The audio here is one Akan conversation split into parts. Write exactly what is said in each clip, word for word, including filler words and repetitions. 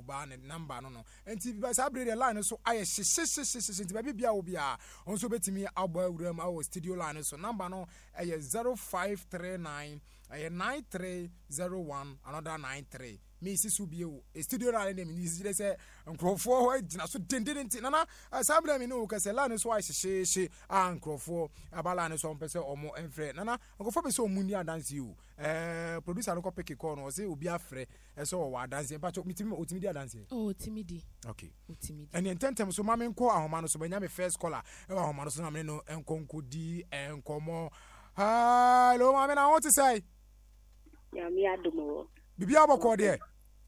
ba ne number no no enti sabre the line so aye hyehyehyehyehye enti ba bibia wo bia onso betimi abo awuram awo studio line so number no aye zero five three nine aye nine three zero one another nine three me sisu bio e studio line dem ni sije se nkrofo ho agina so dendenti nana sabre me no ka se line so aye hyehyehye a nkrofo abala ne so mpese omo enfre nana nkrofo be se omuni adansi o eh producer no ko pick call no say obi afre e so wa adansi pa cho mitimi otimi di adansi oh otimi di okay otimi di and intentem so mame nko ahoma no so banya me first caller e wa ahoma no so na me no enkonko di enkomo hello mame na what to say ya mi adumo bibia boko de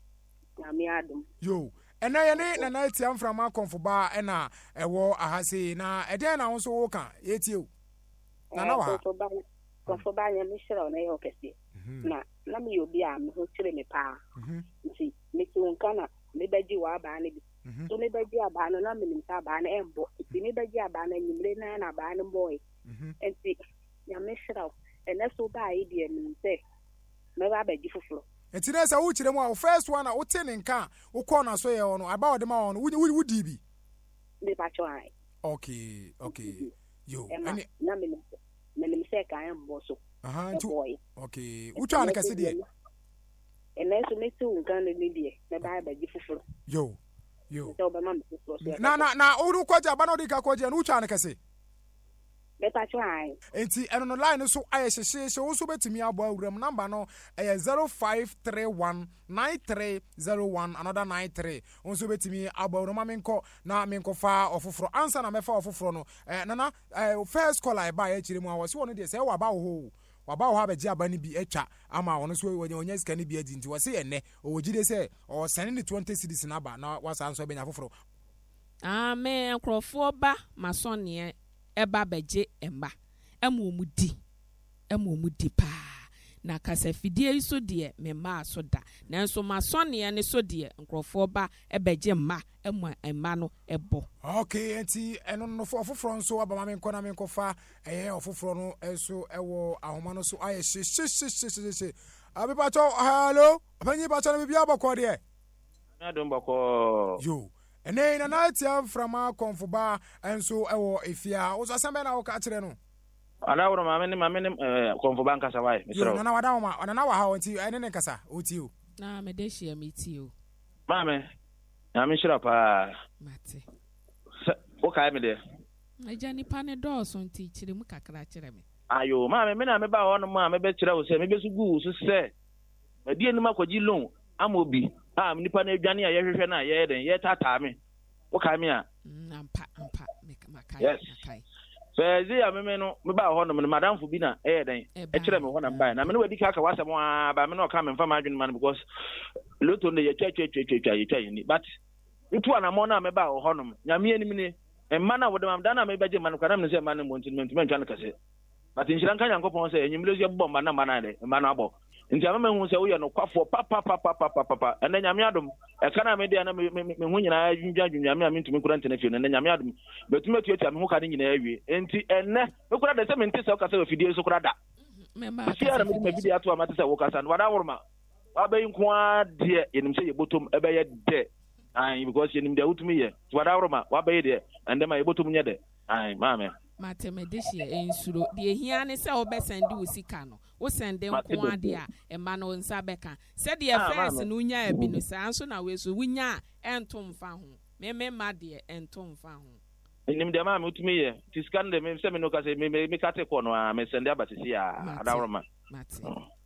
ya mi adum yo ena ye ne na na tiam from akonfo ba e na ewo ahase na e den na wo so wo kan yetie o na na wa konfo ba nya mi shira na yo kese na na mi obi a mi ho kire me pa nti mi ti won kana me baji wa ba ne bi so me baji aba no na mi nta ba na embo nti me baji aba na nyimre na na ba ne boy nti nya mi shira ena so ba yi de mi nte me ba baji fufuro enti na sa wo kire mu a first one a wo te ne nka wo call na so ye ono aba wo de ma ono wo di bi me pa cho ai okay okay yo ani na mi menim se ka embo so aha ntu okay ucha an kase die ene so me tu nkan ne die na ba ba ji fufuro yo yo so ba ma me fufuro na na na uru kwaja ba no di ka kwaja no ucha an kase beta try enti eno no line so aye hyehye wo so betimi abo awuram number no eh zero five three one nine three zero one another nine three wo so betimi abo awuram amenko na amenko fa ofoforo answer na mefa ofoforo no eh nana eh first call I buy e chire mu awose wono de se wa ba wo waba wo abeji aba ni bi etwa ama wono so onye sika ni bi adi nti wo se enne o gide se o send ni twenty cedis na ba na wasa nso benya foforo amen nkrofo ba masone eba beje emba ema omudi ema omudi pa na kasafidie iso de me ma so da nanso masone ne so de nkrofo ba ebeje mma ema emma no ebo okay enti eno no foforo nso aba ma me nko na me nkofa eh ofoforo no eso ewo ahoma no so aye she she she she she abi ba to hello apanyi ba to na bibia bako de na don bako yo ene na na tia frama konfoba enso ewo efia wo so asembe na wo ka kire no ala woro ma me ma me konfoba nkasa wai misro na na wada ma na na wa ha onti ene ne kasa oti o na me de shia me ti o ma me na me shira pa mate o kai me de aja ni pa ne do so nti kire mu kakra kire me ayo ma me me na me ba ho no ma me be kire wo se me be su gu so se adie ni makoji loan amobi ah nipa na adwane a yehwehwe na ye den ye tata me wo kai me a ampa ampa me makai makai fezi ya me no me ba ho no me madam fu bi na e den e kire me ho na mba na me no wadi ka ka wasem a ba me no ka me mfa ma adwene man because loto ne ye twa twa twa twa ye twa ni but itu ana mo na me ba ho no nyame anim ni emma na wo de mam da na me baje man kwa na me se man mo ntinment me ntwan kase but nshira nka yankopon se enyimle ze bomba na mana de emma na abo nti ama me hu se wo ye no kwafo pa pa pa pa pa pa pa ene nyame adom e kana me de na me me hu nyina adwunja nyame a me ntumi kura ntene fie ene nyame adom betumi atuatua me hu ka de nyina awie enti enne me kura de se me ntese o ka se ofidie so kura da me ma ka se me video ato amate se wo ka sa no wada worma abayi nko a de enim se ye botom ebe ye de ai because enim de utumi ye wada worma wabayi de ende ma ye botom nye de ai mama mathematics ensuro de ehia ne se obesendi usika no wo sende nko ade a ema no nsa beka se de first no nya abi no sa nso na we so wunya entom fa ho me me ma de entom fa ho enim de ma me utumi ye tiskan de me se me no ka se me me kate ko no a me sende abatisi a adawroma mate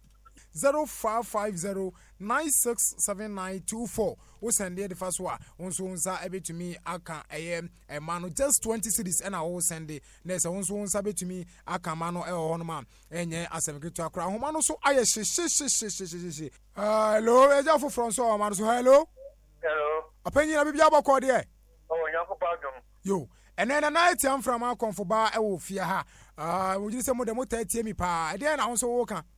zero five five zero nine six seven nine two four wo send the first one onso unsa ebetumi aka eye emano just twenty cities and I will send it next onso unsa betumi aka mano e ho no ma enye asemketu akra ho mano so aye she she she she she she hello eja fo from so mano so hello hello apanyi na bibia bako de oh nyakopa dum yo ene na night am from akonfo ba e wo fia ha ah wo jiri se mo de mo tatie mi pa e de na onso wo kan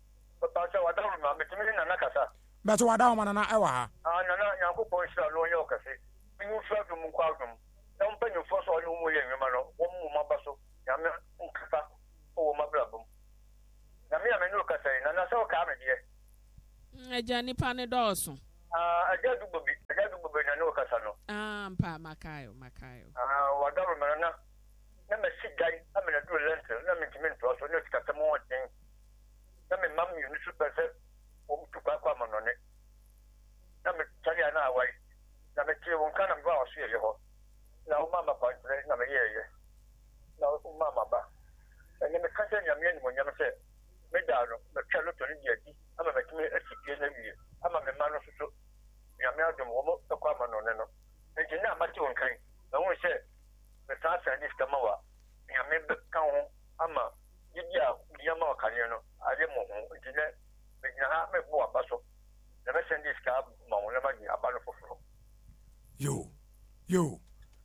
Papa wadawu ma metumi na nakasa. Beto wadawu ma na ewa ha. Ah na na Yakobon sha no yo kase. Nyu fra dum kwa dum. Na mpanyu fo so no mu ye nwema no. Wo mu maba so. Ya me nkasa o ma brabum. Na me ya me no kasa na na so ka me de. Eja nipa ne dooso. Ah aja dugbo bi. Aja na no kasa no ah mpa makayo makayo ah wa government na na me sit guy amena do lent na me timi to so no kasa mo ten na me mam you no super set o tu kwa kwa manone na me tari na awai na me ti won kana ba o so ye ho na o mama pa na me ye ye na o mama ba ene me kasa nya me ni mo nya me se me da no me kalo to ni di ama me timi asipie na wie ama me ma no so so ya me adum wo mo kwa manone no e je na ma ti won kan na won se me sa sa ni skama wa ya me ka ho ama yidi a ya ma ka ni no ale mo ho je ne me nya ha me bo abaso na me send this ka ma won na ma di abalo foforo yo yo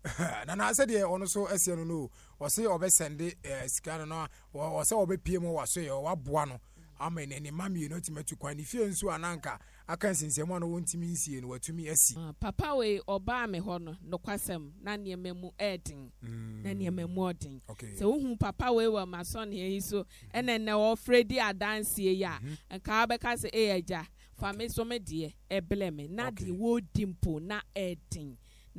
na na said ye ono so asie no no o se obe send sika no no o se obe pie mo waso ye o waboa no ama ne ne mami no timatu kwan ni fie nso ananka aka sinsemu no wontimi nsie no watumi asi papa we oba me ho no nokwasem na ne memu edin na ne memu odin se wo hu papa we wa mason he so ene ne wo fredi adansie ya nka abeka se e agya fa me so me de e bleme na de wo dimpo na edin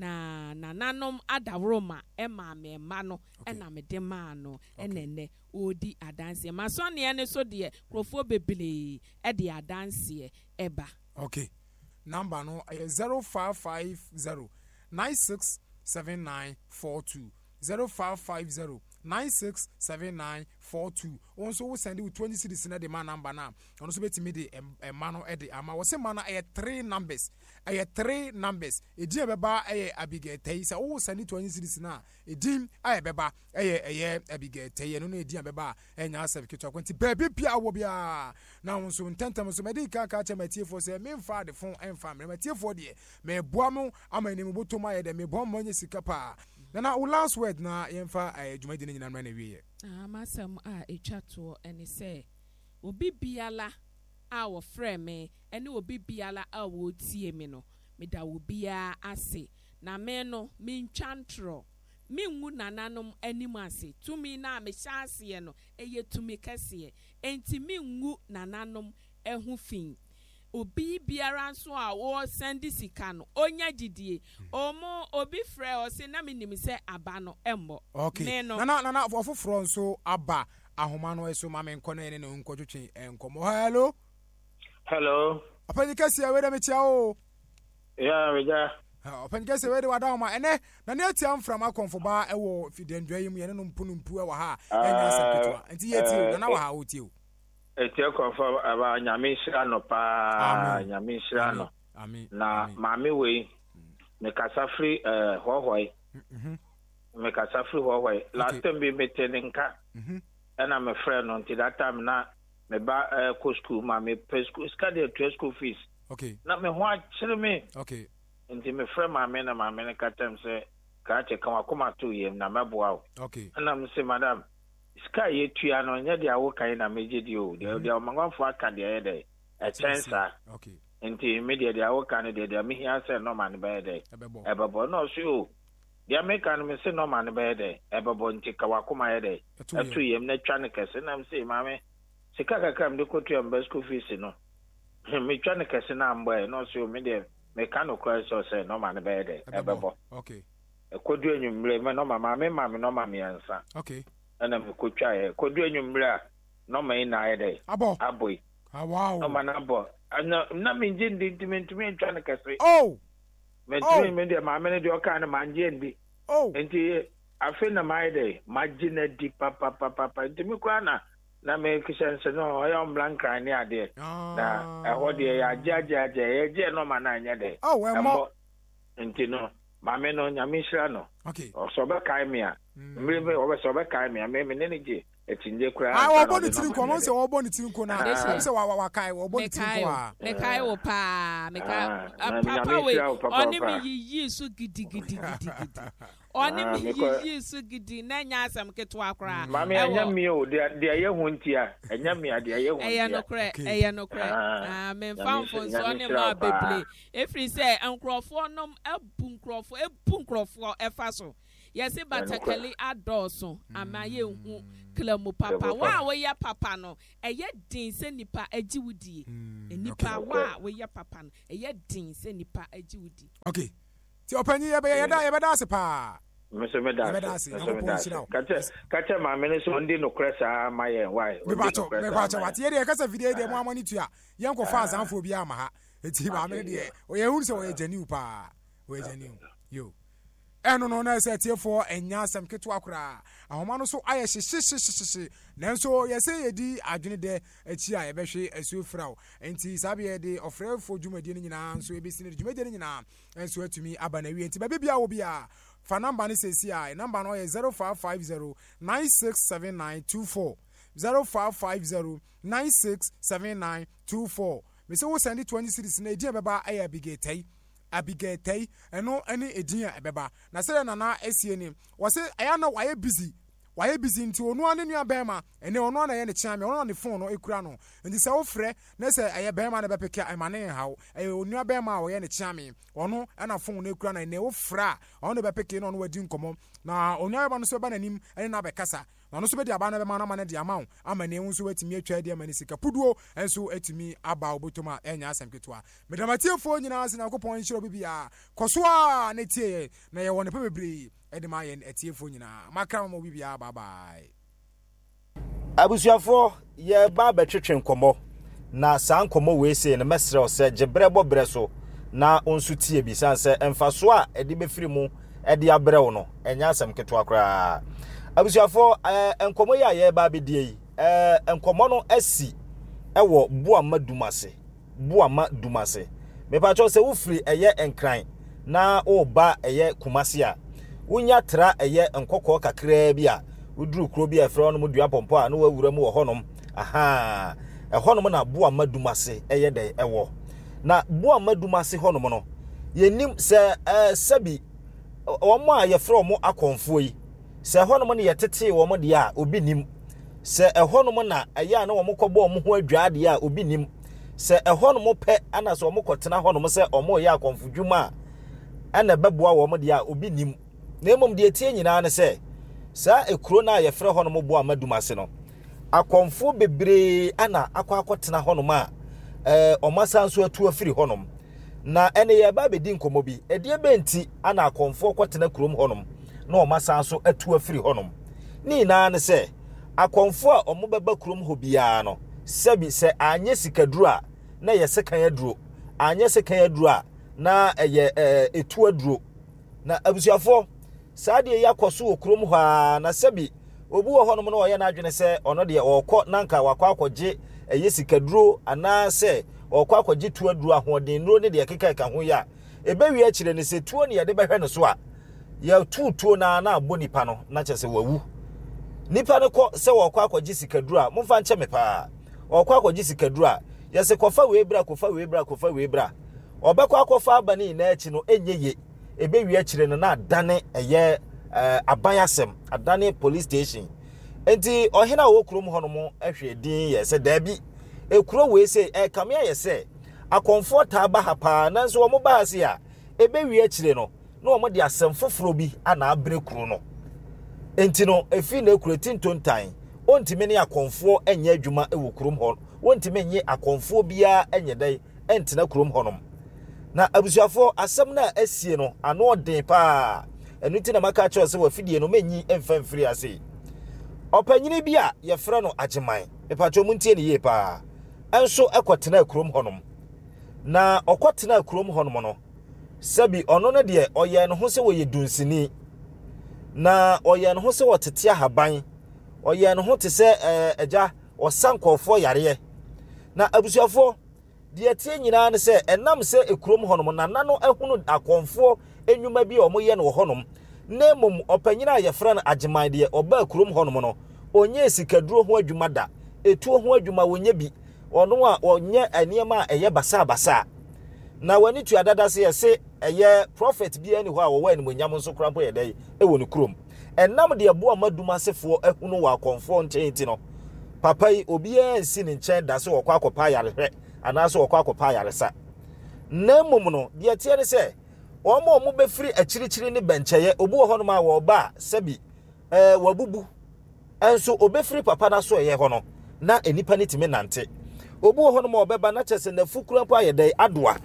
na na nanom adavroma e ma me ma no e na me de ma no enene odi adanse mason ne ne so de krofo bebele e de adanse eba. Okay, number no zero five five zero nine six seven nine four two zero five five zero nine six seven nine four two. Also, we send you twenty cities in the man number now. Also, bet me the a man or Eddie. Ama was a man I had three numbers. I had three numbers. A dear beba a Abigail Tay. So, oh, send you twenty cities now. A dim I beba a year Abigail Tay. And only dear beba and I said, twenty baby Pia will be now. So, in ten times, my dear catch my tear for say, me father the phone and family. My tear for dear. May Boamo, I'm a name to my head, may bomb money sikapa. Na o last word na yemfa adwumadi nyina na wie ah masam a etwato ene se obi biala a wo frɛ me ene obi biala a wo tie me no me da wo bia ase na me no me ntwantro me ngu nananom anim ase tumi na me hyase no eye tumi kase enti me ngu nananom ehu fin obi biara nso a wo send sika no onya gidie omo obi frɛ o se na menim se aba no embo okay na na na ofoforo nso aba ahoma no eso ma me nkɔ na ene no nkɔtwetwe enkomo hello hello apani kasi we da me chia o ya weja ha apani kasi we da wada ma ene na ne atia mframa konfo ba ewo fidendwa yim ye no mpu no mpu e wa ha enya seketwa enti ye tie na na wa ha o tie o etie confirm aba nyame hira no pa nyame hira no na mame we me kasafri eh hohoi mhm me kasafri hohoi last time be meteninka na me friend on to that time na me ba ko school mame pre school study to school fees okay na me ho akire me okay nti me friend mame na mame ne katam se ka che kan akoma to yem na meboa okay na me say madam sky yetua no nya dia wo kan na megedi o dia dia mangonfo aka dia yede e chensa okay enti media dia wo kan dia dia me hia say no man be yede ebebo no so o dia me kan me say no man be yede ebebo nti ka wakoma yede atu yem na twa ne kese na me say mame sika kaka me ko tu am school fees no me twa ne kese na mbo no so me dia me kan no kwa so say no man be yede ebebo okay e kodu enyumre me no mama me mama no mama yansa okay ana me ko twa e kodu enyumre a no me na yede abo aboy ah wow no man abo na na me njindi intimate me twa ne kese oh me twa me dia mama ne dia ka na manje ndi oh enti afi na my day magina di papa papa papa enti me kwa na na me kishanse no ya mblanka ni ade na eho de ya jaja jaja ye je no man anya de oh we mo enti no mama no nyame hira no okay so be kai me a mre be o be so be kai me a me me ne je etinje kura ah wo bo ni tinko no se wo bo ni tinko na se wa wa kai wo bo ni tinko a me kai wo pa me kai papa we oni me yiyi so gidi gidi gidi gidi oni me yiyi so gidi na nya asam ketwa kura mama anya mi o de de ye hu ntia anya mi ade ye hu ntia eya no kure eya no kure ah me famfo so oni ma beble efri se enkrofo nom ebu nkrofo ebu nkrofo efa so yesi batakali adoso amaye hu klamo papa wa we ya papa no eye din se nipa agiwudie nipa wa we ya papa no eye din se nipa agiwudie okay ti opanyi ye be ye da ye be da se pa Mister Medas, Mister Medas. Kache, kache ma mene so ndi no kresa ma ye why. Me bacho, me bacho wat ye de kasa video de mo amani tua. Ye nko fa asanfo bi ama ha. Eti ma mene de. O ye hu se o ye janiu pa. O ye janiu. Yo. Eno no na se tiefo enya asem keto akura. Ahoma no so aye hyehyehyehyehye. Nanso ye se ye di adwene de achi a ye behwe asu frawo. Enti sabe ye de ofrefo dwumadi ni nyina nso ebesi ni dwumadi ni nyina. Enso atumi aba na wi enti ba bia wo bia. For number ni says here, number no is zero five five zero nine six seven nine two four. zero five five zero nine six seven nine two four. Me say we send it twenty cities na edin beba aye abigate. Abigate eno any edin beba. Na say na na esie ni. We say aya na why busy. Why busy nti onu ane nua bema ene onu na ye ne chiame onu ne phone no ekura no nti se wo frɛ na se aye bema na bepeke amane hawo aye onua bema wo ye ne chiame onu na phone no ekura na ne wo fra onu bepeke no onu wadi nkomo na onua bema no so ba nanim ene na bekasa na no so be di aba na bema na mane di amawo amane wo so watimi atwa di amane sika puduo enso atimi aba obotoma enya asem ketoa medamatiefo nyina ase na kopon nhyiro bibia kosoa na tie na ye won pe bebre edema yen etiefo nyina makra mo bibia bye bye abusuafo ye ba betwetwe nkomo na san nkomo we se ne mesre o se gebre bobre so na onsu tie bi sanse emfaso a edi befiri mu edi abrew no enya asem keto akra abusuafo nkomo ya ye ba bedie yi eh nkomo no asi ewo Boama Dumase Boama Dumase me pa cho se wo firi eye enkran na o ba eye Kumasi a unya tra eye nkokọ kakra bi a uduru kro bi afre no dua pompo a no wawura mu wo honom aha e honom na Boama Dumase eye de ewo na Boama Dumase honom no yenim se eh sabi omo a ye fre omo akonfo yi se honom ne yetete wo mo de a obi nim se e honom na eye na wo mo kọbọ omo ho adwa de a obi nim se e honom pe ana se omo kọtena honom se omo ye akonfo dwuma ana beboa wo mo de a obi nim na emom de etie nyina ne se sa ekuro na ye fre honom Boama Dumase no akonfo bebre ana akwa akotena honom a eh omasa nso atu afiri honom na ene ye ba bedi nkomo bi edie benti ana akonfo kotena kurom honom na omasa nso atu afiri honom ni na ne se akonfo a omo beba kurom ho bia no sebi se anye sikaduru a na ye sekan aduro anye sekan aduro a na eye etu aduro na abusuafo saade ya kwaso okurom ha na sebi obu wo honom no ye na adwene se ono de okọ nanka wakọ akọje eye sikaduro ana se okọ akọje tu aduro ahoden nro ne de keka ka ho ya ebewi akire ne se tuo ne ye de behwe ne so a ya tutuo na na abo nipa no na chese wawu nipa ne kọ se okọ akọje sikaduro a momfa nche me pa okọ akọje sikaduro a ye se kofa we bra kofa we bra kofa we bra obekọ akọfa abani na achi no enyeye ebewi akire no na dane eye abayasem adane police station enti ohina wo kurom honom ahwe din ye se dabi ekuro we se e kamia ye se akonfo ta ba hapa nanso wo ba ase a ebewi akire no na wo de asem foforo bi ana abre kuro no enti no efi na ekuro tintontan ontime ne akonfo enye adwuma ewo kurom ho ontime nye akonfo bia enye dai entina kurom honom na abusuafo asem na asie no ano odin pa enuti na maka cho se wafidie no manyi emfamfiri ase opanyini bia ye frɛ no ageman epacho muntie ne ye pa enso ekotena kurom honom na okotena kurom honom no sabi ono no de oye no ho se woye dunsini na oye no ho se wotete ahaban oye no ho te se eja osankofo yare na abusuafo de tie nyina ne se enam se ekurom honom na nano ehunu akonfo enwuma bi omoye no honom na mum opanyina ye frɛ no ageman de oba ekurom honom no onye sikaduro ho adwuma da etuo ho adwuma wonye bi ono a onye aniema eye basa basa na wani tu adada se yese eye prophet bi ani ho a wo wani monyam nso krampo ye dai ewo ne kurom enam de Boama Dumase fo ehunu wa akonfo nchenti no papa yi obi ensi ne nchen da se wo kwa akopa yarehwe anaso wo kwa akopa yaresa na mum no de tie ne se omo omo befiri akirichiri ne bencheye obu wo hono ma wo ba sabi eh wabubu enso obefiri papa na so ye hono na enipa ne time nante obu wo hono ma obeba na chese na fukura pa ye dai adoa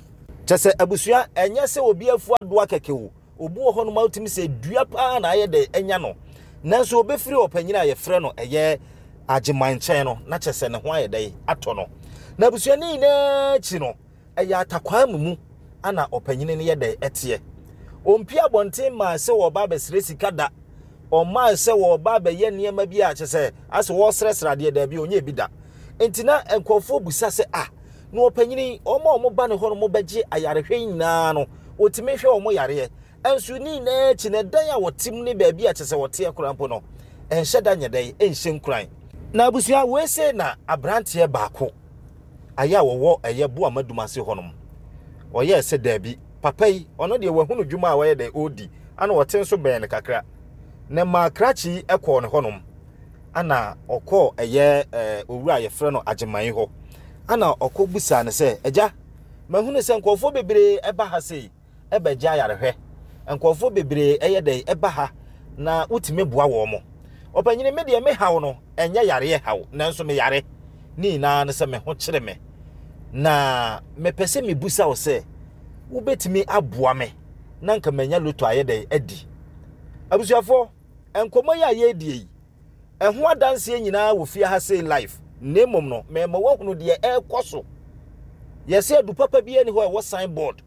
Chese abusua enye se obi afu adoa keke wo. Obu ho no ma utimi se dua pa na aye de enya no. Nanso obefiri opanyina ye frɛ no eye agimanchen no na chese ne ho aye de ato no. Na abusua ni na chi no eye atakwa mu ana opanyine ne ye de etie. Ompi abonten ma se wo ba besre sika da. O ma se wo ba be ye niema bi a chese ase wo sresra de da bi onye bi da. Entina enkofo busa se ah no opanyini omo omo ba ne ho no mo bagye ayarehwe nyina no otime hwe omo yare ensu ni na chi ne dan a wotim ne ba bi a chese wote akurampo no enhye da nyedai enhye nkuran na abusua we se na abrante baako aya wowo eye bo amadumase ho no oye se da bi papa yi ono de wahunu dwuma a woye de odi ana wote nso ben ne kakra ne ma krachi ekọ ne ho no ana okọ eye owura ye frɛ no agiman ho ana okobusa ne se eja mahunu se nkofo bebre eba ha sei eba gya yarehwe nkofo bebre eye dai eba ha na utime boa wo mo opanyine me de me hawo no enye yare hawo nanso me yare ni na ne se me ho kire me na me pese me busa wo se wo betimi aboa me na nka manya loto aye dai adi abusuafo enkomo ya ye die eho adanse nyina wo fia ha sei life nemom no me ma wahunu de e koso yese du papa bi ani ho e wo signboard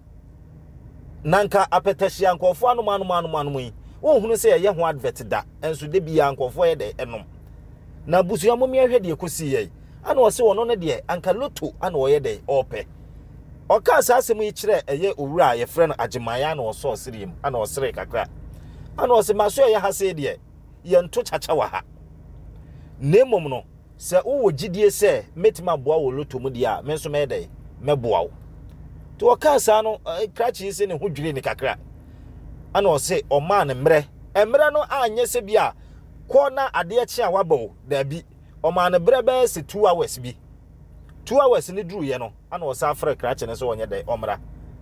nanka apetahia nkofo anu manu manu manu yi wo hunu se ye ho advert da enso de bia nkofo ye de enom na busuya momi ahwe de kosi ye ana wo se wono ne de anka loto ana wo ye de ope oka asasem yi kire eye owura ye frɛ no agimaya na wo so siriem ana wo sire kakra ana wo se maso ye ha se de ye nto chacha wa ha nemom no se wo gidie se metima boa wo loto mu dia menso me dey meboa wo to o ka sa no krachi se ne ho dwire ni kakra ana o se o ma ne mre emre no anye se bia ko na ade a chi a wabo da bi o ma ne bre be se two hours bi two hours ni duru ye no ana o sa afre krachi ne so onye dey omra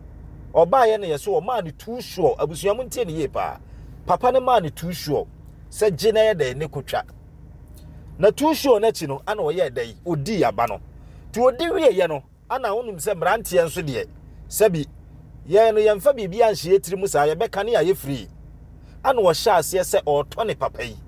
oba ye ne ye so o ma ne too sure abusuamu ntie ne ye pa papa ne ma ne too sure se gina ye dey ne kotwa na too sure na chi no ana o ye dey odi aba no to odi wie ye no ana wonum se mrantie enso de sabi ye no yemfa bibia nhye etiri mu sa ye beka ne ye free ana wo sha ase se o to ne papa yi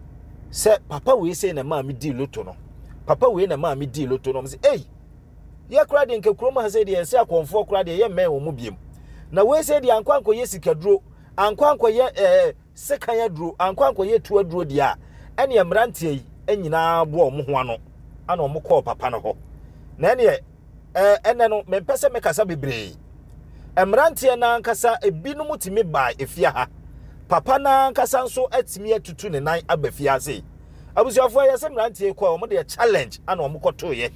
se papa we se na ma mi di loto no papa we na ma mi di loto no se eh ye kura de nke kuro ma se de se akonfo kura de ye men wo mu biem na we se de ankwanko ye sikaduro ankwanko ye eh sekan ya duro ankwanko ye tu aduro de a ene ye mrantie yi enyina bo o mo ho ano ana o mo call papa no ho na ene eh ene no me pese me kasa bebre emrantie na ankasa ebinum timi ba efia ha papa na ankasa nso atimi atutu ne nan abafia se abusuafo ya se mrantie kwa o mo de challenge ana o mo koto ye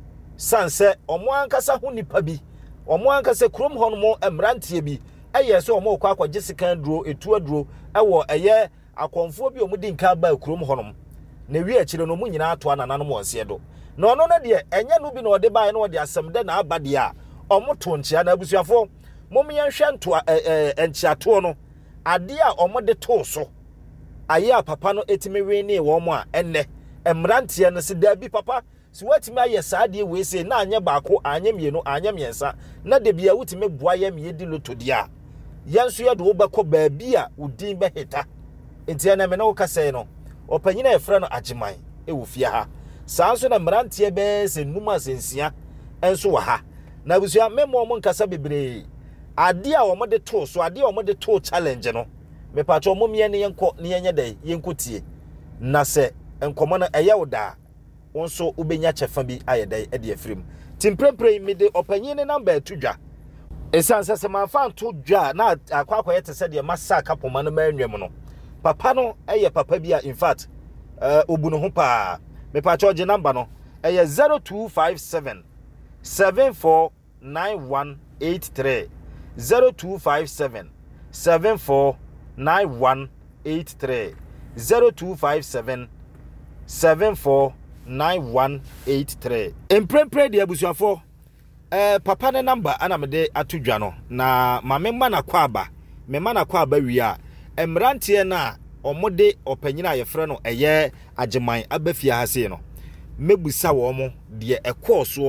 sanse o mo ankasa hu nipa bi o mo ankasa krom ho no mo emrantie bi eye se o mo kwa akwa jesikan duro etu aduro ewo eye akonfo bi o mo di nka ba krom ho no na wi akire no mu nyina ato anananom wonse do na ono na de enye no bi na ode bae na ode asem de na abade a omoto nchia na abusuafo momiyan hwe nto enchiato no ade a omode to so aye a papa no etime ne wo mo a enne emrantie no se da bi papa si watime aye saade we se na anye baako anye mienu anye miensa na de bia wutime boa ye me di loto dia yenso ye de wo beko ba bi a udin be heta enti na me na wo kase no opanyina e frɛ no agiman e wo fia ha sanso na mrantie be se numa sensia enso wa ha na busua memo mo nkasa bebre ade a wo mo de to so ade a wo mo de to challenge no me pa to mo mie ne yenko ne yenye dai yenkotie na se enkomo no eye wo da wonso ubenya chefa bi aye dai e de afrim timprempre mi de opanyin ne number tudwa esanse se man fan to dwa na akwakwa yete se de masa kapoma no manwem no papa no eye papa bi a in fact uh, obu no ho pa me pa charge number no eye zero two five seven seven four nine one eight three zero two five seven seven four nine one eight three zero two five seven seven four nine one eight three emprempre de abusuafo eh papa ne number ana me de atudwa no na mame ma na kwa aba me ma na kwa aba wi a emrantie na omode opanyina ye frɛ no eye agiman abafia ha sei no mebusa wo mo de ekɔ so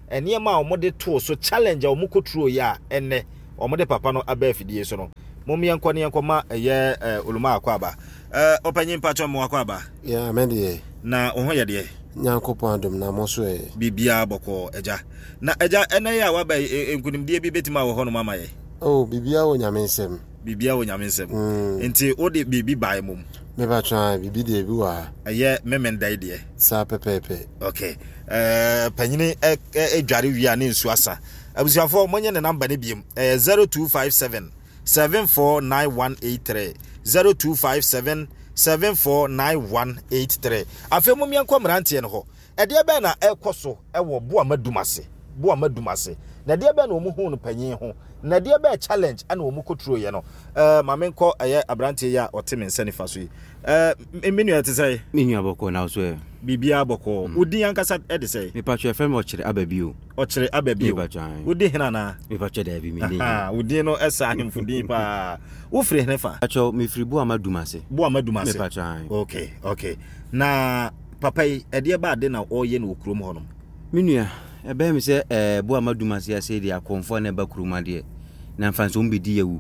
enema omode to so challenge omo kotro ya enne omode papa no aba afidie so no momi enko ne enko ma eye oluma akwaba eh opanyin pacho mo akwaba ya amende na oho ye de nyankopon adom na mo so e bibia boko eja na eja ene ya waba enkunimdie bi betima wo hono mama ye oh bibia wo nyamensem bibia wo nyamensem enti odi bibi bae mum me ba try bibi de bi wa eye memendai de sa pepepe okay eh panyini edware wi ne nsu asa abusuafo monye ne number ne biem eh zero two five seven seven four nine one eight three zero two five seven seven four nine one eight three afa mum yanko mrantie ne ho e de be na ekoso e wo bo amadumase bo amadumase na de be na omu hu no panyin ho na de be challenge ana omu kotro ye no eh mamenko eye abrantie ya otime nsanifa so yi eh menu ate say menu aboko na so e bibia aboko udi yankasa e de say me patcho fm ochire ababio ochire ababio udi hina na me patcho da bi me ah udi no esa ahemfudin pa wo free hnefa patcho me free bo amadumase bo amadumase me patcho okay okay na papa e de ba de na oye na okrom ho no menu ebe mi se eh bo amadumase ya se dia konfo na ba kuruma de na mfanso mbedi yewu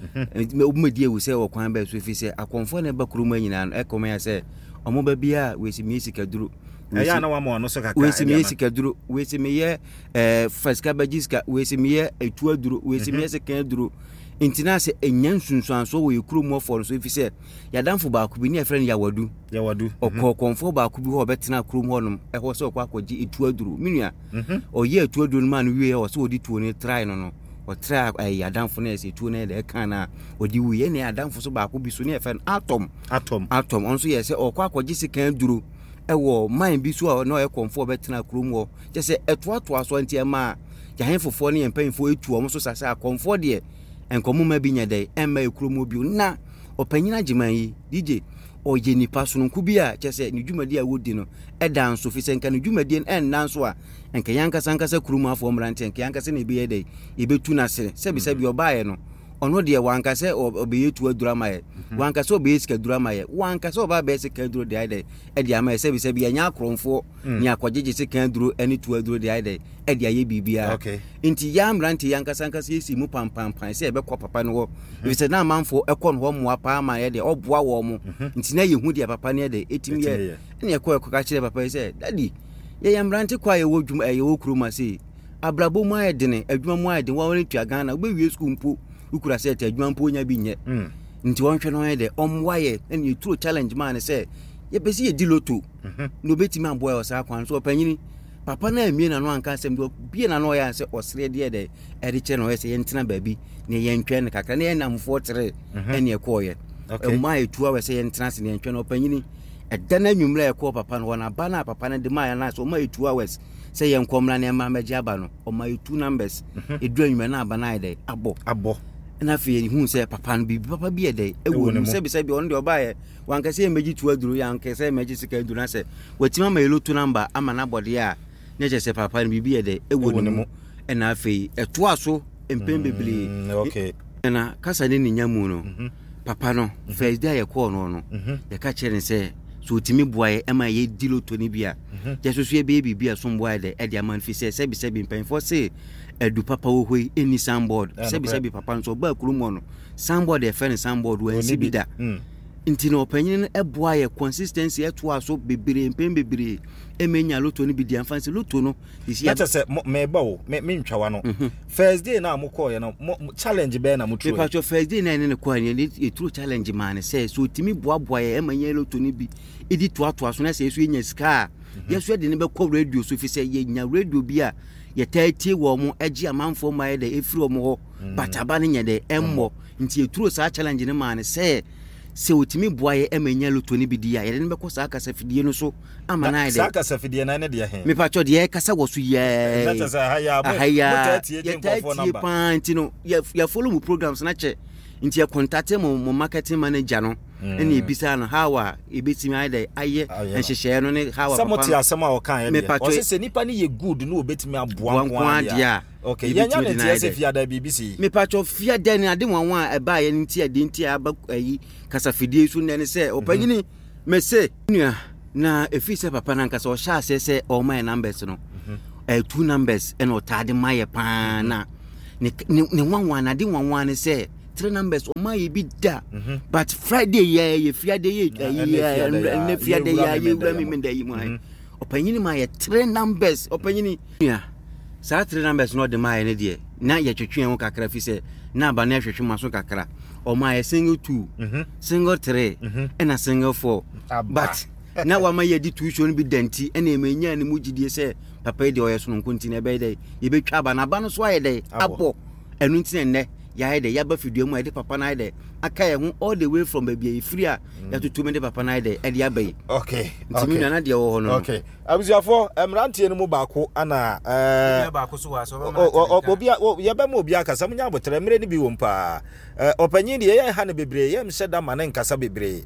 me mbedi yewu se wo kwan ba so fi se akonfo na ba kuruma nyina no e koma ya se omo ba bia we si mi sika duru ya na wa mo no so kaka we si mi sika duru we si mi ye eh faska bajiska we si mi ye etu aduru we si mi ye sika duru intina se enyan sunsuanso wo yekuru mo for so fi se ya danfo ba ku bi ne friend ya wadu ya wadu okọ konfo ba ku bi ho betena kuru mo nom e ho se okwa akọji etu aduru minua o ye etu aduru man wie o se odi tuo ne try no no o try ya danfo na se etu ne de kan na odi wie ne adanfo so ba ku bi so ne friend atom atom atom onso ye se okwa akọji se kan duru e wo man bi so no e konfo betena kuru mo je se etu ato aso ntie ma ya hen fofo ne empanfo etu o mo so sasa konfo de enkomu ma bi nya dai emma ekromo bi na opanyina giman yi D J o ye nipa so nku bi a chese ni dwumadi a wodi no e dan so fi senka ni dwumadi en nan so a enka yanka sanka sa krumu afo mrante enka yanka se na bi ye dai e betu na se se bi se bi obaye no ono de wanka se obeyetu adurama ye wanka se obeyesika durama ye wanka se oba be se kan duro de ai e de ama se bi se bi anya akromfo ni akogege se kan duro eni tu aduro de ai e de aye bibia nti ya mrante yanka sanka se esi mu pam pam pam se e be kọ papa no wo bi se na manfo e kọ no mo apa ama ye de oboa wo mo nti na ye hu de papa ne de etimi ye ne e kọ e kọ ka kire papa se daddy ye ya mrante kwa ye wo dwuma ye wo kuruma se abrabo mu aye de ne adwuma mu aye de wo ne tua Ghana wo be wie school mpo ukura se te adwuma mpo nya bi nye nti won hwe no ye de omwaye ene ye true challenge man se ye pesi ye diloto no betimi aboy o sa kwan so panyini papa na amie na no anka sem do bie na no ya se osre de de e de che no ye se ye ntina baabi ne ye ntwe ne kakra ne ye namfo tere ene ye koye e ma ye tuwa we se ye ntina se ne ntwe no panyini e dana nwumra ye ko papa no na ba na papa na de ma ya na so ma ye tuwa we se ye nkomra ne ma maji aba no o ma ye two numbers e du anwuma na aba na de abo abo na fe hu se papa no bibi papa bi ede e wo no se bi se bi on de obaye wanka se meji tu aduru ya anka se meji sika aduru na se watima ma yelo tu number ama na bode a ne je se papa no bibi ede e wo no e na fe e to aso empem bebele okay na kasa ne nyamu no papa no first day ye call no no ye ka chere se so timi boaye e ma ye dilo to ni bia je so so e baby bia so boaye de e dia man fi se se bi se bi mpem for se edu papa wo hoi eni soundboard sebi sebi papa nso ba kurumo no soundboard e fe ne soundboard wo ensi bida nti no panyin e boa ye consistency e to aso bebere mpem bebere e menya loto ni bidi amfansi loto no isi ya se me ba wo me ntwawa no first day na amukọ ye no challenge be na mutro pe first day na ne ko ani e true challenge man say so timi boa boa ye e menya loto ni bi edi to ato aso na say so enya sika yeso de ne be ko radio so fi say ye nya radio bi a ye tati wo mo agi amanfo mai de efiri wo mo bataba ne nya de emmo nti e true sa challenge ne man say se otimi boaye emenya loto ni bidia ye ne be ko sa kasa fidie no so amana ide sa kasa fidie na ne de he me pacho de kasa wo so ye na tsa haya mo tati e nkofo number panti no ya follow mu programs na che nti ya contact mo mo marketing manager no ene ebisa no hawa ebetimi ide aye enhyehyɛ no ne hawa papa samoti asema o kan ye de o se se nipa ni ye good no obetimi aboa nko dia okay yenya ne tie se fiada B B C me pacho fiada ni ade wanwa a eba ye nti ade nti aba ayi kasafidie so ne ne se opanyini me se nua na efi se papa na nkasa o sha se se o my numbers no uh, two numbers and otade maye pana ne ne one one ade one one say three numbers o maye bi da but Friday yeah ye Friday yeah yeah ne Friday yeah ye wura mi menda yi mai opanyini maye three numbers opanyini yeah sa three numbers no de maye ne de na ye twetwe ho kakra fi say na ba na hwehwe maso kakra o maye single two single three and a single four but na wa maye di two show no bi danti and e manya ne mugidie say papa de oyeso no kontine be dey ye betwa ba na ba no so aye dey abo enu ntine ne ya de ya ba fidua mu ade papa na de aka ye ho all the way from baby free a ya tutu me de papa na de e de abai okay ntimi na de wo ho no okay abuziafo emrantie no mu baako ana eh ba ko so wa so obi ya ba mu obi akasa munya abotre mre ni bi wo mpa opanyin de ye ha ne bebre ye mhye da ma ne nkasa bebre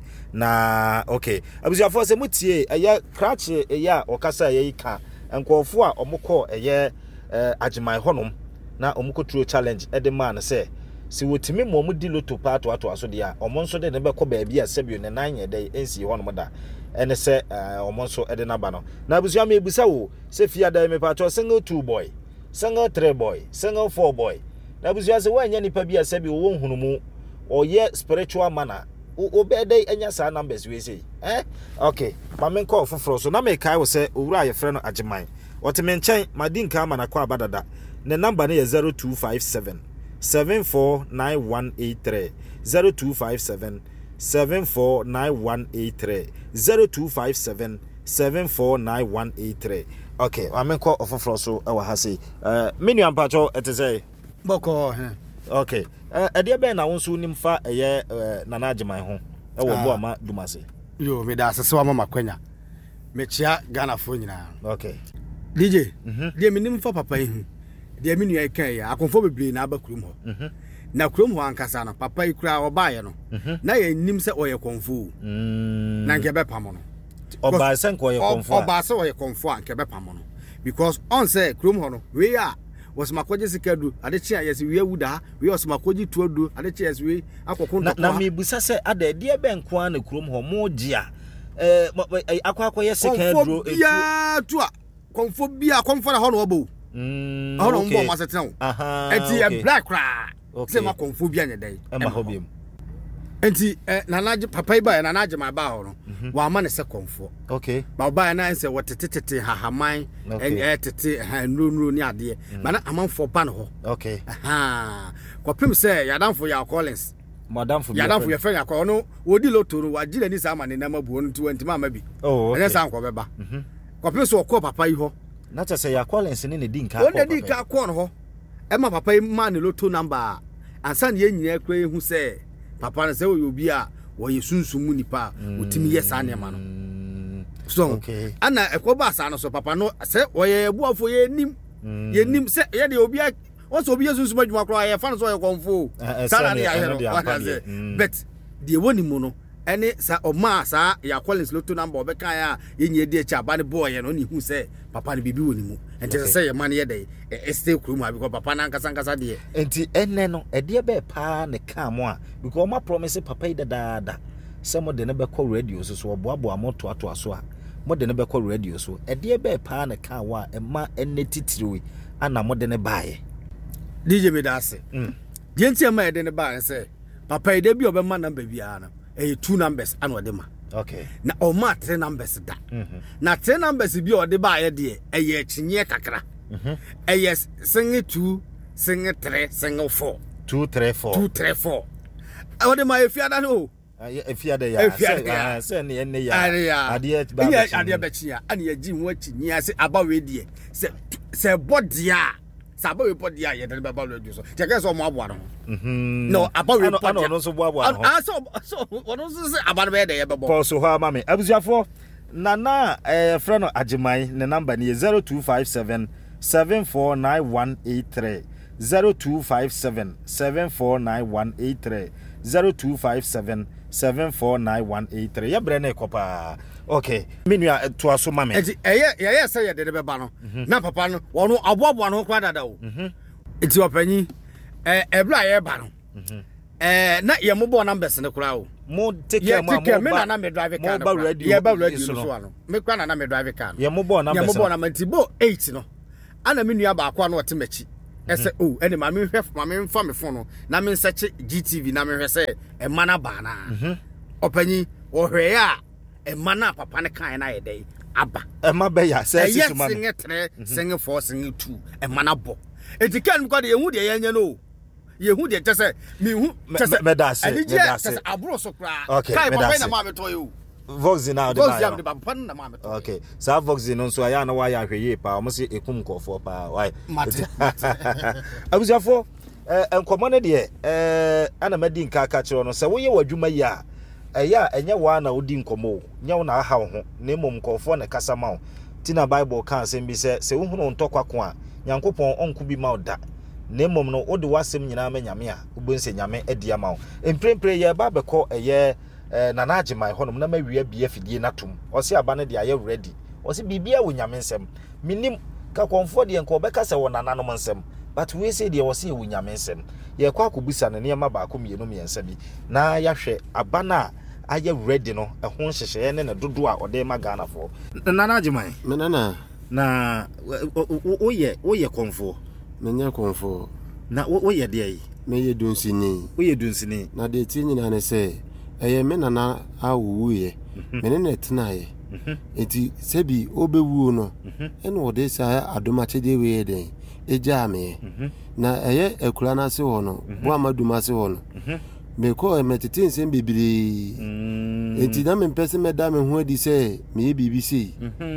na okay abuziafo se mutie ya crash ya okasa ye ka enkofo a omukọ eye agimai honom na omukọ true challenge e de man se si wotimi mo mu di loto pato ato aso de a omonso de ne be kọ ba bia sebio ne nan ye de ensi honom da ene se omonso e de na ba no na abusia me ebusa wo se fia da me pato single two boy single three boy single four boy na abusia se wanya nipa bia sebio wo hunumu oye spiritual manner obede enya sa numbers we say eh okay ma men call foforo so na me kai wo se owura ye frɛ no agiman otime nchen madinka ama na kwa abadada ne number ne ye zero two five seven seven four nine one eight three zero two five seven seven four nine one eight three zero two five seven seven four nine one eight three okay ma men call foforo so e wa ha say eh menu ampacho etese boko he okay eh ade be na wonso nim fa eye nana agiman ho e wo bo ama dumase yo me da asese wa mama kwanya me chia Ghana fo nyina okay D J mhm de me nim fa papa yi de me nua kan ya akonfo bebre na abakurum ho mhm na kurum ho ankasa no papa yi kura obaye no na ye nim se oye konfo mm na nke be pamo no oba se nko oye konfo oba se oye konfo anke be pamo no because on say kurum ho no we ya was makoje sikadu ade chia yes we awuda we was makoje tuodu ade chia yes we akoko ndo na me busa se ade de be nko an kurom ho mo gia eh akwa akwa yes sikadu ya to konfo bia konfo na ho no obo mm ho no mbo masetena aha enti e black cra se ma konfo bia nyedai e ma ho biem enti nanaje papa iba nanaje ma ba ho no wa ma ne se konfo okay ba ba na se wotetetete hahaman en etete ha nuru ni ade mana amanfo ba no ho okay aha kopim se yadanfo ya Collins madam fo yadanfo ya fenya ko no wodi lotoro wagire ni sa ma ne na mabuo no twenty ma ma bi oh ene sa nko beba mhm kopim se okọ papa yi ho na ta se ya Collins ni ne dinka ko ne dinka ko no ho e ma papa yi ma ne loto number ansa ne nyina kra ehu se papa na se wo obi a wo yesunsumu nipa otimi yesa ne ma no so okay ana ekoba asa no so papa no se wo ye buafo ye nim ye nim se ye de obi a won so obi yesunsumu adwuma kra ye fa no so ye konfo sala ne ya he no but de woni mu no ene sa o ma sa ya Collins loto number obeka ya ye nye de cha ba ne boy no ni hu se papa ne bibi woni mu enti se ye man ye de e stay kru ma because papa na nkasa nkasa de enti ene no e de be pa ne ka mo a because o ma promise papa ida dada se mo de ne be call radio so so oboabo amoto ato aso a mo de ne be call radio so e de be pa ne ka wa e ma ene titiriwe ana mo de ne baaye D J me da se mm de enti ma e de ne baaye se papa ida bi obema number bia na eh two numbers and odema okay na o ma three numbers da mhm na three numbers bi o de ba ye de eh chinye kakra mhm eh single two single three single four two three four two three four o de ma efiada no efiada ya se ne ne ya ade ba ya ade ba chia ani ya ji ho chinye ase aba we de se se bodia sabo we podia ye de ba ba lo so te ke so mo aboa no mhm no aba we podia no no so bo aboa no ah so so wono so se aba be de ye be bo pause ho ama me abuziafo nana eh frɛ no agiman ne number ne zero two five seven seven four nine one eight three zero two five seven seven four nine one eight three zero two five seven seven four nine one eight three ya bre na ekopa okay menua to aso mame enti eye ye say ye de be ba no na papa no wono aboabo no kwa dada o enti opanyi eh ebra ye ba no eh na ye mo bo numbers ne kura o mo take care mo mo na me drive car no ye ba radio so no me kwa na na me drive car ye mo bo numbers ye mo bo na me ti bo eight no ana me nua ba akwa no otemachi ese oh ene ma me hwef ma me mfa me fo no na me nseche G T V na me hwe se e mana ba na opanyi ohwe a e mana papa ne kan na ye dey aba e ma be ya se sisu ma singe tre singe four singe two e mana bo etikan ko de ehu de yenya no yehu de tese me hu tese me da se me da se aburo so kra kai papa na ma me to you Vox now the buy. Okay. So Vox no so aya na wa ya hweye pa o se ekum kofo pa why. Abusafo eh enkomo ne de eh ana madi nka aka kire no se wo ye wadwuma yi a eya enye wa na odi nkomo nya wo na aha ho na emom kofo na kasa ma wo tina Bible kan asem bi se se wo hunu ntokwa ko a Nyankopon onku bi ma oda na emom no odi wasem nyina ma nyame a obonse nyame adia ma wo emprempre ye ba beko eye eh na naje mai honom na mawie bia fidie natum osi aba ne de aye ready osi bibia wo nyame nsem minim ka konfo de enko beka se wo nananom nsem but we say de osi wo nyame nsem ye kwa kobusa ne niam ba ko mienu miensa bi na ya hwe aba na aye ready no ehon hyehye ne ne dodo a ode ma Ghana fo na naje mai menana na wo ye wo ye konfo menya konfo na wo ye de yi me ye dunsini wo ye dunsini na de ti nyina ne se eye me nana awuye mene na tenaye enti sebi obewu no ene ode sa adomache de we den eja me na eye ekura na se ho no bo amaduma se ho no me ko emetete nsem bibiri enti na me pese me da me ho adi se me B B C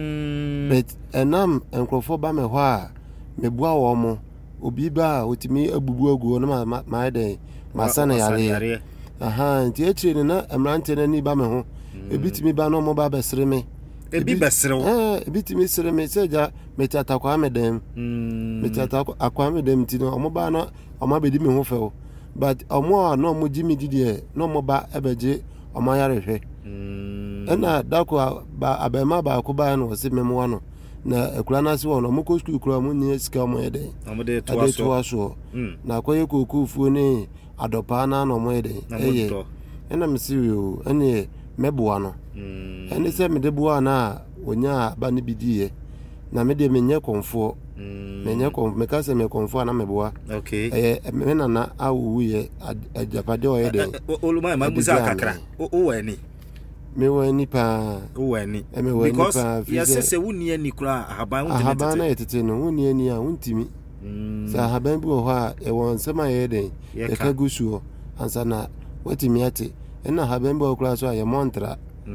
but enam enkrofo ba me ho a me bua wo mo obi ba otimi abubu agu no ma ma den masana yare aha nti etire na emrante na ni ba me ho ebitimi ba no mo ba besere me ebi besere wo eh ebitimi sere me seja metata kwa medem metata akwa medem ti no mo ba no o ma bedi me ho fe o but omo no mo jimi didie no mo ba ebeje o ma yare hwe ena dako ba abema ba ko ba no se memo no na ekura na se wo no mo ko school kura mo ni sika mo yede omo de to aso na koye kokufu ni adopa na no mo yede eye ena msirio ene meboa no ene se me de boa na onya ba ne bidie na me de menye konfo menye konfo me ka se me konfo na meboa okay eh me na na awuye ajapade o yede oluma ma buza kakra o wani me wani pa o wani because yes se wuni ani kura ahaban won tete ahaban na yetete no wuni ani a wuntimi sa ahaban bi o ho a e won sema yede e ka gusuo ansa na watimi ate ena ahaban bi o kura so a ye montra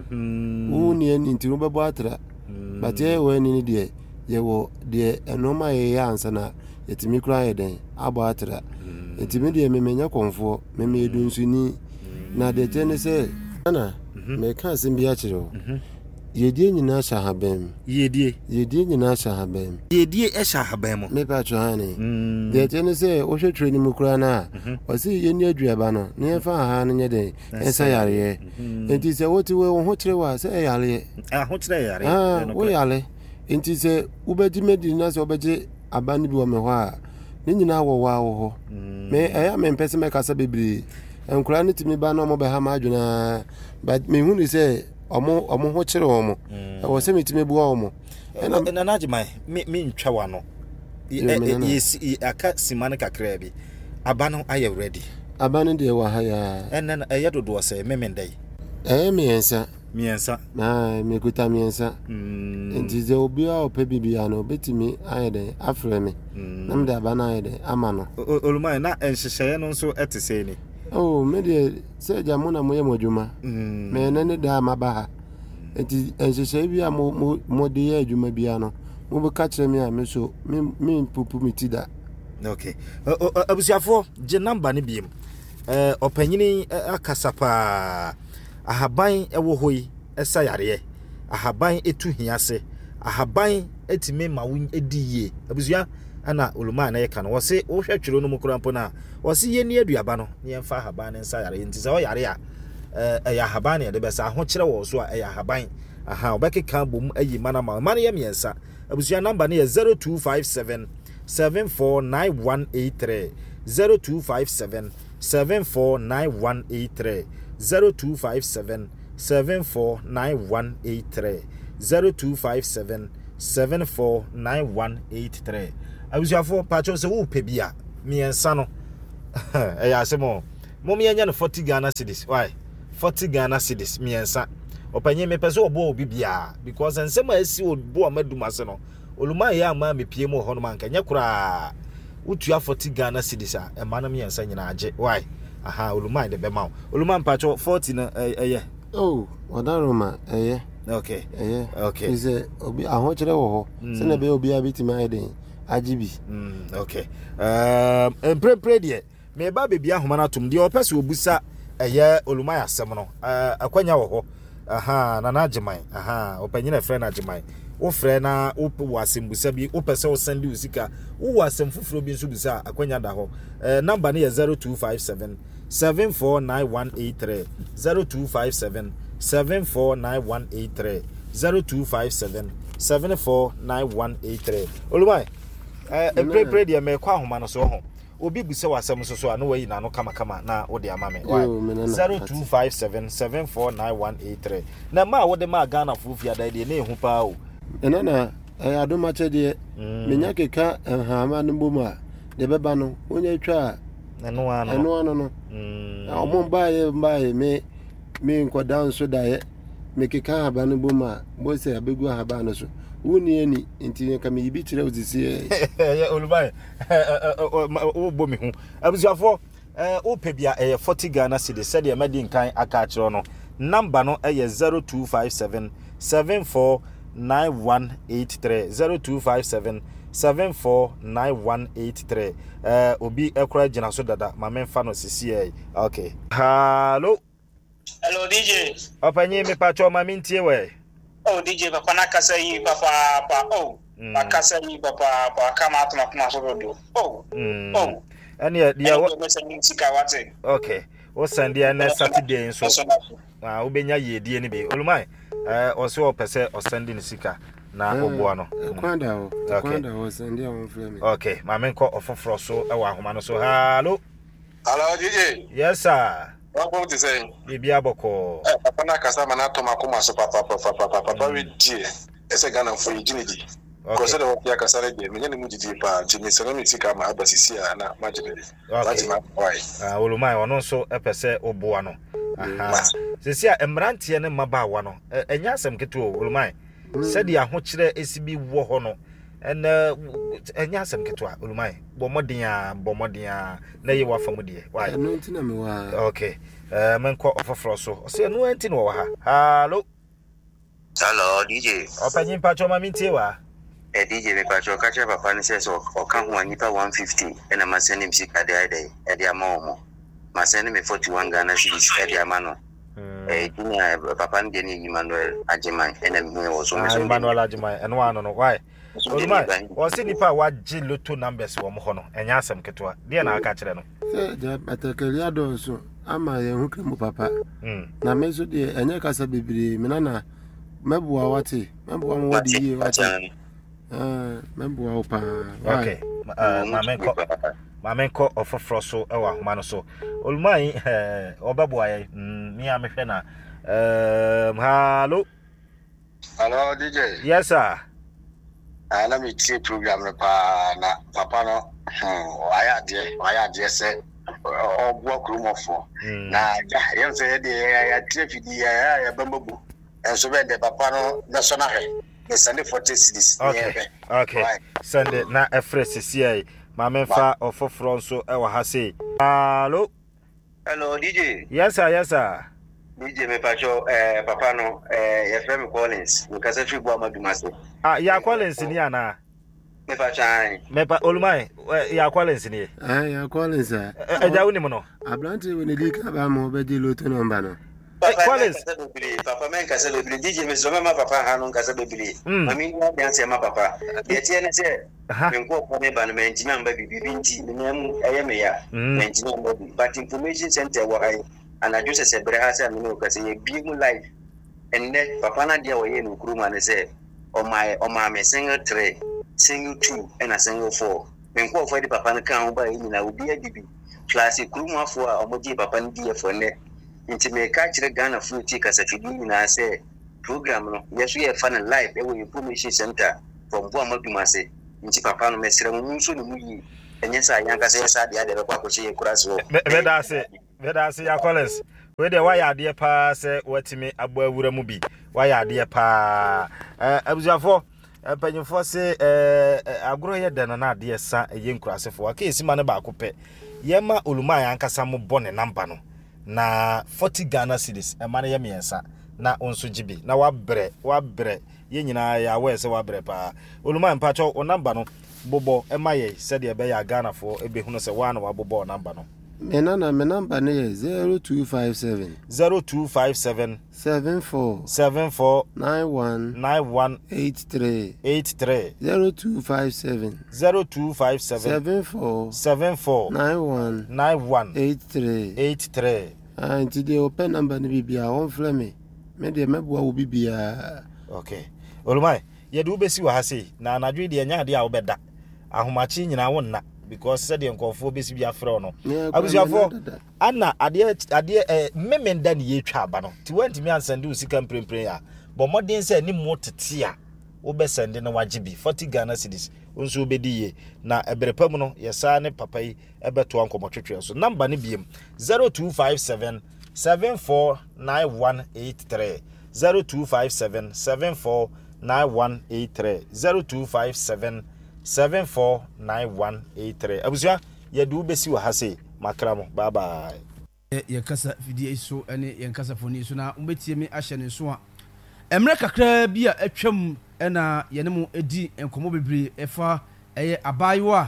wuni ani ntinu bebo atra but ye wani ni de ye wo de enoma ye ansa na yetimi kura yede abo atra yetimi de memenya konfo meme edunsu na de tene se ana me ka simbia chiro yedie nyina sha habem yedie yedie nyina sha habem yedie e sha habem me pa cho hani de tene se o hwe treni mu kura na o si yeni aduaba no ne fa ha no nye de ensa yare enti se woti we ho kire wa se yare ah ho kire yare ah wo yare enti se ubeji medi na se obeji abani bi wo me ho a ne nyina wo wa wo ho me eya me mpese me kasa bebiri enkura ne timi ba no mo be ha ma adwuna but me hu ni se omo omo ho kire omo e wo se me timi bu omo na na naji mai me me ntwa wa no yes aka simane kakra bi abano aye ready abano de wa ha ya enen eye dodo se memendai eh miensa miensa na me kuta miensa enti ze obi a ope bibia no betimi aye de afre me na me de abano aye de amano olumai na enhyehyeye no nso etese ni oh me de se ja mo na mo ye modwuma me ne ne da mabaha enti enhyehyeye bia mo mo de ye adwuma bia no mo be ka kire me a me so me me pupu me tida okay abusiafo je number ne biem eh opanyini akasapa ahaban ewo hoyi esa yare ahaban etu hiase ahaban etime mawun ediye abusia ana oluma na yeka no wose wo hwetwero no mukura mpo na wose ye ni aduaba no ne yemfa ahaban ne nsa yare nti se wo yare a eh ya ahaban ne de besa ho kire wo so a ya ahaban aha obekeka bom ayi mana ma mana ye miensa abusia number ne zero two five seven seven four nine one eight three zero two five seven seven four nine one eight three zero two five seven seven four nine one eight three zero two five seven seven four nine one eight three. Abusuafo pacho se wo pe bia miensa no eh ya asemo mo mienya no forty Ghana cedis. Why forty Ghana cedis miensa opanye me pese obo obi bia because ensema asi obo amadumase no oluma ya ama me pie mo hono man kanya kura utua forty Ghana cedis a e mana miensa nyina age. Why aha oluma de be ma oluma pacho forty na eh oh wadaroma eh okay eh okay is obi ahochere wo ho se na be obi abitima eden agibi mm okay um empre pre de me ba bebi ahoma na tum de opese obusa eye oluma ya asem no akwanya wo ho aha na na agiman aha opanyina frɛ na agiman wo frɛ na wo wasem busa bi wo pese wo send usika wo wasem fufuro bi nso busa akwanya da ho eh number ne zero two five seven seven four nine one eight three zero two five seven seven four nine one eight three zero two five seven seven four nine one eight three. Olumai eh empre pre dia me kwa ahoma no so ho obi buse wasem so so na wayi na no kama kama na wo de amame zero two five seven seven four nine one eight three na ma wo de ma Ghana fufia da de na ehu pa o ena na eh adoma chede menya keka hama no boma de beba no onya twa eno ano eno ano no mm omo mbaye mbaye me me nkoda nso dae me keka haba no boma bo se abegu haba no so woni ani nti ka me yibi kire ozisi eh Olubai o bo mi hu abusuafo eh o pe bia eh forty Ghana cedis said e madi nkan aka kire no number no eh zero two five seven seven four nine one eight three zero two five seven seven four nine one eight three eh obi ekura gina so dada ma memfa no sisi eh okay hello hello D J opanyi me pacho ma mintie we oh D J papa na kasa yi papa pa oh pa kasa yi papa pa kama atuma kuma so do oh oh ani dia wo sending sika wate okay wo send dia na Saturday so ah wo benya ye die ni be olumai eh o se o pese o sending sika na oboa no kwanda o kwanda o send dia on frame okay ma men ko ofoforo so e wa ahoma no so hello hello D J yes sir what about you saying bibi aboko eh papa na kasa ma na to makoma so papa papa papa papa we die ese Ghana for yinidi ko se de wo ya kasa re me nyane mu didi pa jimi se no mi sika ma abasisi na majine lati ma why ah olumai ono so epese oboa no aha sisi a emrantie ne mabaawa no enya asem keto olumai sedi ahokire esibi wo ho no en enya asem keto a olumai bo modin a bo modin a na ye wa famu de why no ntina me wa okay eh menko ofoforo so se no enti no wa ha hello hello D J opanyin pacho ma mintie wa eh D J me pacho ka che papa ni se so o kan ho anipa one fifty e na maseni msika de ide e de ama omo maseni me forty-one Ghana cedis e de ama no eh tinya papa ndi ni Emmanuel Ajiman ena me wo so me so Emmanuel Ajiman eno ano no why olumai o se nipa wa ji lotto numbers wo mo ho no enya asem ketwa de na aka kire no se de atakali ado so ama ye hu kremu papa mm na me so de enya kasa bibiri me na na mebua wate mebua mo wadi ye wate ah mebua opa okay ma menko ma menko ofoforo so e wa homa no so olumai eh obabua ye ni amehwe na um hello hello D J yes sir ana mi tie program no pa na papa no aya de aya de se obo krumofo na ya se de ya tie fidi ya ya bambu enso be de papa no national he the Sunday forty cedis okay okay Sunday na efresi cia ma menfa ofoforo so e wa ha sei hello hello D J yes sir yes sir D J me pacho eh papa no eh ya frame Collins we kasa fi gwa madumase ah ya Collins ni ana me pacho ai me pa olumai ya Collins ni ah ya Collins eh eja woni mo no ablante we ne dika ba mo be di loto number no Collins papa men kasa bebili D J me so ma papa ha no kasa bebili mami na dance ma papa ye tie ne se me ko ko me ba no me ntimi amba bibi nti me nyam aye me ya me ntimi amba but information center wa ai ana jose se bre ha se amino kasa ye bi mu live enne papa na dia wo ye no kuruma ne se o my o ma me single three single two and a single four me ko fo di papa na kan ba yi na obi adibi classic kuruma fo a omoji papa ndi e fo ne nti me ka kire Ghana fruity kasa fidi na se program no yeso ye fa na live e wo information center from Boama Dumase nti papa no mesere mu nso ne mu yi enye sa yanka se sa de ade be kwa koche kura so be da se be da se ya Collins we de why ade pa se watimi abo awura mu bi why ade pa eh abuziafo panyimfo se eh agoro ye de na ade sa eye nkurasefo aka esima ne ba ko pe yema oluma yanka sa mo bone number no na forty Ghana cedis e mane ye miensa na onso jibi na wabre wabre ye nyina ya we se wabre pa oluma mpa cho o number no bobo e maye se de be ya Ghana fo e be hunu se wa na wabobo number no mena na me number ne zero two five seven zero two five seven seven four seven four nine one nine one eight three eight three zero two five seven zero two five seven seven four seven four nine one nine one eight three eight three and the open number ni bibia on flame me de meboa wo bibia. Okay olumai ye do besi wa hase na anadwe de nya de a obeda ahomachi nyina wonna because said the nkofo besi bia frɛ no abusuafo ana ade ade eh memenda ne yetwa aba no ti wanti mi ansende usika mprempren ya bo modern say ni mo tete a wo be sende na wagibi forty Ghana cedis onso obedi ye na eberepam no yesa ne papa yi ebeto ankomotwetwe so number ne biem zero two five seven seven four nine one eight three zero two five seven seven four nine one eight three zero two five seven seven four nine one eight three abusia ye du besi wa hase makramo bye bye ye kasa video so ene ye kasa foni so na umbetie me ahye ne so a emre kakra bi a atwam ena ye ne mu edi enkomo bebre efa eye abayiwa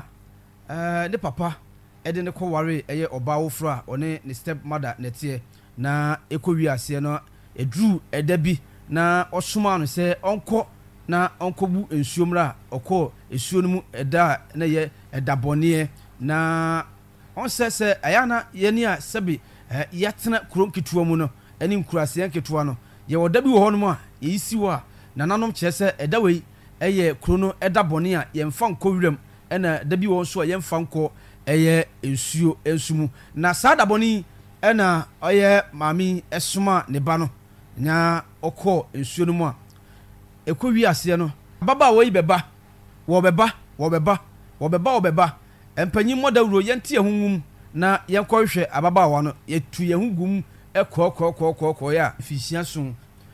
eh ne papa ede ne kware eye obawo fra one ne step mother netie na ekowi ase no edru edabi na osoma no se onko na onkobu ensuomra okọ esuo no mu eda na ye edabone na on sese ayana ye ni a sebi yatena krom kituo mu no ani nkurase nketuo no ye wodabi wo hono mu a ye isi wo a nananom kyese eda wei eye krono edabone a ye mfa nkọ wirem ena dabi wo so ye mfa nkọ eye ensuo ensumu na sadabone ena oye mami esuma ne ba no nya okọ ensuo no mu a ekowi ase no baba wo ibeba wo beba wo beba wo beba wo beba empanyi modawuro yenti ehunwum na yenkɔhwɛ ababa wa no yetu yehugum ekɔ kɔ kɔ kɔ kɔ ya fisia so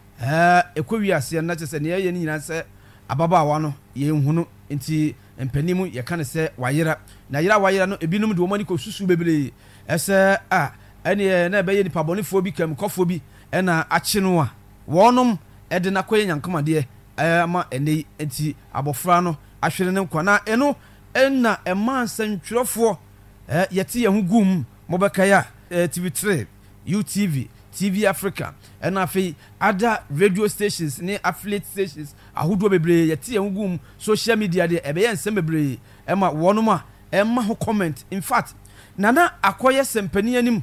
eh ekowi ase na kyese ne ye nyina sɛ ababa wa no yehunu nti empanimu ye kan sɛ wayera na yera wayera no ebinum de wo mani ko susu bebre ɛsɛ a ɛne na ɛbɛyɛ nipa bɔnefo bi kam kɔfo bi ɛna akye no a wɔnom ɛde na kɔyɛ nyankomade ama ene enti abofra no ahwere ne nkwa na eno enna ema nsantwerefo eh yete ye hugum mobekaya T V three U T V T V Africa and afi other radio stations ne affiliate stations ahodo bebre yete ye hugum social media de ebe ye nsem bebre ema wonoma ema ho comment in fact nana akoye sempani anim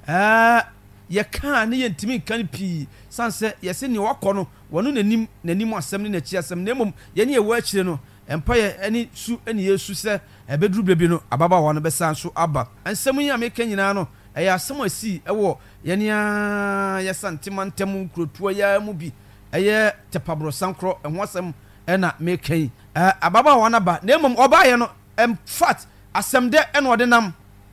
eh ye kan ne ye ntimi kan pi sanse ye se ne wakɔ no wono nanim nanim asɛm ne nachi asɛm na emom ye ne ye wa akyire no empaye ani su ani yesu se ebedru bebi no ababa wa no besa so aba ansɛm yi ameka nyina no ɛyɛ asɛm asi ɛwɔ ye ne ya ye santimantem nkrotuo ya mu bi ɛyɛ tepabro sankro ɛho asɛm ɛna meka yi ababa wa na ba na emom oba ye no em fat asɛm de ɛna ɔde nam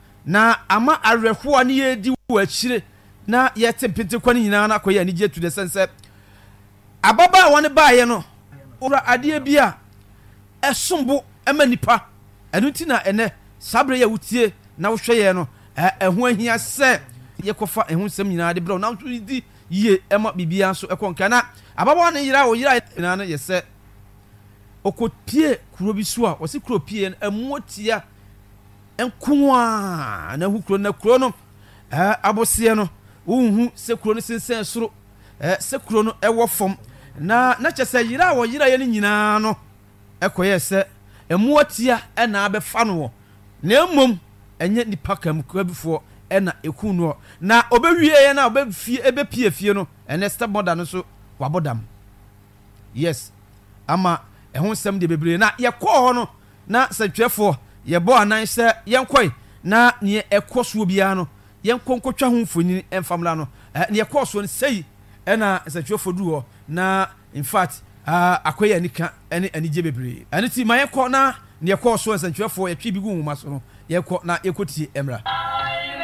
na ama arehwo ne ye di wo akyire na ye tempete kwa ni nyina na koye ani je to the sense ababa wa ne ba ye no ora ade bia esombo ema nipa enu ti na ene sabre ya wutie na wo hweye no ehu ahia se ye kofa ehu sem nyina de bro na to di ye ema bibia so ekonka na ababa wa ne yira wo yira na no ye se okopie kuro bi so a wo se kuro pie emuotia enkuwa na hu kuro na kuro no eh abose no unhu se kuro no sensen soro eh se kuro no ewo fom na na kyese yira wo yira ye ni nyina no ekoye se emuotia e na abefa no na emom enye nipa kam kwabifo e na eku no na obewie ye na obefie ebepie fie no ene step mother no so wabodam yes ama ehun sem de bebre na ye kɔ ho no na satwefo ye bo anan se yenkoi na ne ekoso bia no yenkɔ nkotwa ho mfonyin emfamla no ne ekoso no sei ɛna nsɛntwerɛfoɔ du hɔ na in fact uh, akɔyɛ anika ɛne anigye bebree ɛno ti ma yɛkɔ na ne yɛkɔɔ so nsɛntwerɛfoɔ yɛtwe bi gu nwoma so no yɛkɔ na yɛkɔtie mmra